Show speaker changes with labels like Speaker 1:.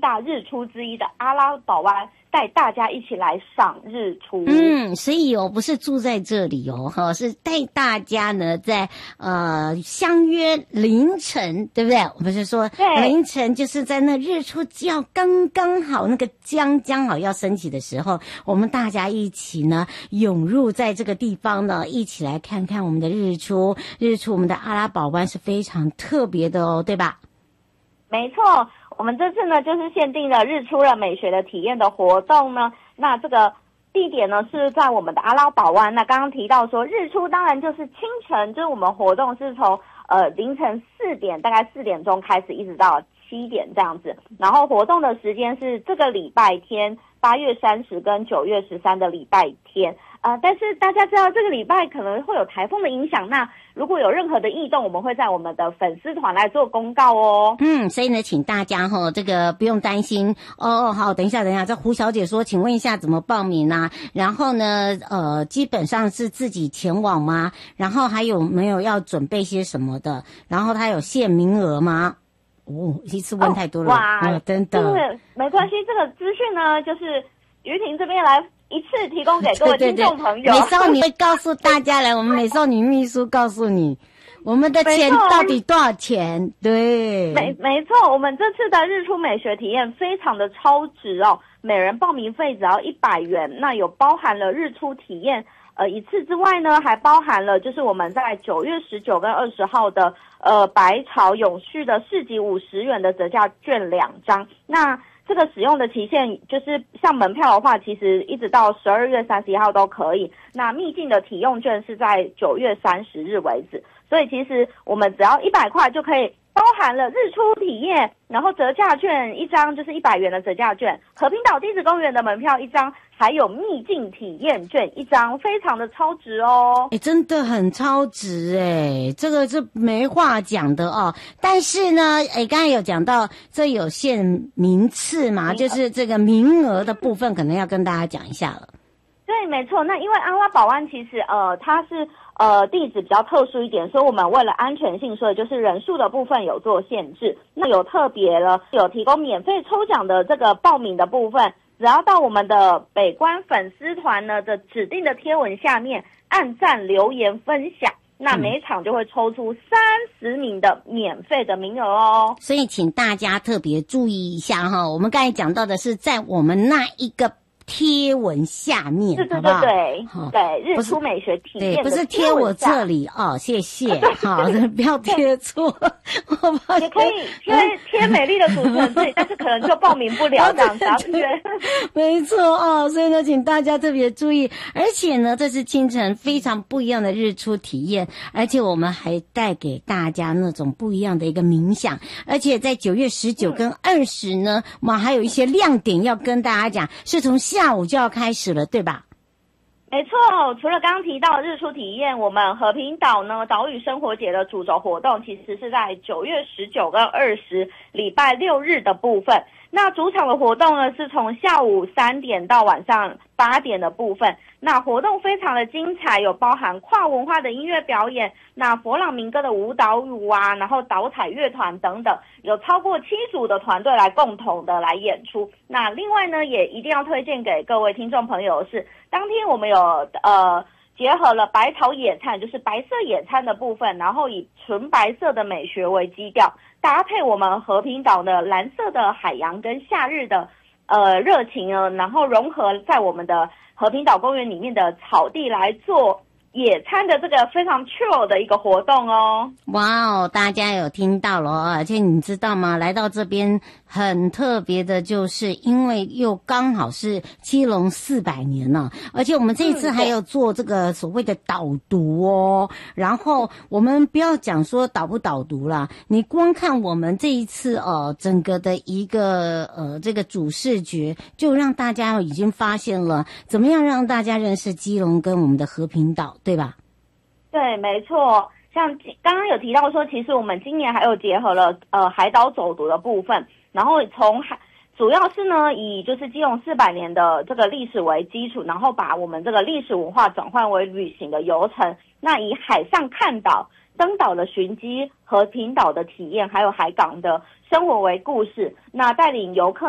Speaker 1: 大日出之一的阿拉堡湾，带大家一起来赏日出。
Speaker 2: 所以不是住在这里是带大家呢在相约凌晨，对不对？我们是说凌晨就是在那日出要刚刚好，那个将好要升起的时候，我们大家一起呢涌入在这个地方呢，一起来看看我们的日出。我们的阿拉堡湾是非常特别的对吧？
Speaker 1: 没错，我们这次呢就是限定了日出了美学的体验的活动呢。那这个地点呢是在我们的阿拉堡湾。那刚刚提到说日出当然就是清晨，就是我们活动是从凌晨4点，大概4点钟开始，一直到7点这样子。然后活动的时间是这个礼拜天8月30跟9月13的礼拜天。但是大家知道这个礼拜可能会有台风的影响，那如果有任何的异动，我们会在我们的粉丝团来做公告哦。
Speaker 2: 所以呢，请大家这个不用担心好，等一下，这胡小姐说，请问一下怎么报名啊？然后呢，基本上是自己前往吗？然后还有没有要准备些什么的？然后它有限名额吗？一次问太多了，哇，真的。
Speaker 1: 就是没关系，这个资讯呢，就是于婷这边来一次提供给各位听众朋友。
Speaker 2: 美少女会告诉大家来，我们美少女秘书告诉你我们的钱到底多少钱。对，
Speaker 1: 没错，我们这次的日出美学体验非常的超值哦，每人报名费只要100元，那有包含了日出体验一次之外呢，还包含了就是我们在9月19跟20号的百草永续的市集50元的折价券2张。那这个使用的期限就是像门票的话，其实一直到12月31号都可以。那秘境的体用券是在9月30日为止，所以其实我们只要100块就可以包含了日出体验，然后折价券1张就是100元的折价券，和平岛地质公园的门票1张，还有秘境体验券1张，非常的超值哦。
Speaker 2: 真的很超值这个是没话讲的哦。但是呢刚才有讲到这有限名次嘛，就是这个名额的部分可能要跟大家讲一下了。
Speaker 1: 对，没错。那因为阿拉堡湾其实它是地址比较特殊一点，所以我们为了安全性，所以就是人数的部分有做限制。那有特别了，有提供免费抽奖的这个报名的部分，只要到我们的北关粉丝团呢的指定的贴文下面按赞留言分享，那每场就会抽出30名的免费的名额哦。
Speaker 2: 所以请大家特别注意一下我们刚才讲到的是在我们那一个贴文下面，
Speaker 1: 对，日出美学体验的贴文下，
Speaker 2: 对，不是贴我这里谢谢好，不要贴错
Speaker 1: 也可以贴美丽的主持人这里，但是可能就报名不了这样子。
Speaker 2: 没错所以呢，请大家特别注意。而且呢，这是清晨非常不一样的日出体验，而且我们还带给大家那种不一样的一个冥想。而且在9月19跟20呢，我们还有一些亮点要跟大家讲，是从下午就要开始了，对吧？
Speaker 1: 没错，除了刚刚提到的日出体验，我们和平岛呢岛屿生活节的主轴活动其实是在9月19跟20礼拜6日的部分。那主场的活动呢是从下午3点到晚上8点的部分。那活动非常的精彩，有包含跨文化的音乐表演，那佛朗明哥的舞蹈舞啊，然后导彩乐团等等，有超过7组的团队来共同的来演出。那另外呢，也一定要推荐给各位听众朋友的是，当天我们有结合了百草野餐，就是白色野餐的部分，然后以纯白色的美学为基调，搭配我们和平岛的蓝色的海洋跟夏日的热情呢，然后融合在我们的和平岛公园里面的草地来做野餐的这个非常 chill 的一个活动哦。
Speaker 2: 哇大家有听到了而且你知道吗？来到这边很特别的，就是因为又刚好是基隆400年了，而且我们这一次还有做这个所谓的导读然后我们不要讲说导不导读啦，你光看我们这一次整个的一个这个主视觉，就让大家已经发现了怎么样让大家认识基隆跟我们的和平岛，对吧？
Speaker 1: 对，没错。像刚刚有提到说，其实我们今年还有结合了海岛走读的部分，然后主要是呢以就是基隆400年的这个历史为基础，然后把我们这个历史文化转换为旅行的游程。那以海上看岛、登岛的寻迹、和平岛的体验，还有海港的生活为故事，那带领游客